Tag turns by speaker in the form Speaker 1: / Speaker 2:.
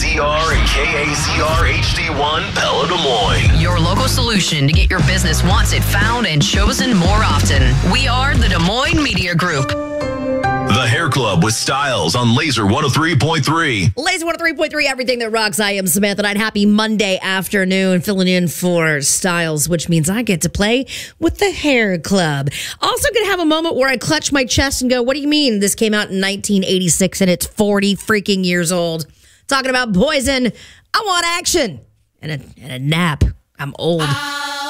Speaker 1: WZR and KAZR HD1 Pella Des Moines.
Speaker 2: Your local solution to get your business wanted, found, and chosen more often. We are the Des Moines Media Group.
Speaker 1: The Hair Club with Styles on Laser 103.3.
Speaker 3: Laser 103.3, everything that rocks. I am Samantha Knight. Happy Monday afternoon, filling in for Styles, which means I get to play with the Hair Club. Also going to have a moment where I clutch my chest and go, what do you mean this came out in 1986 and it's 40 freaking years old? Talking about Poison. I want action and a nap. I'm old.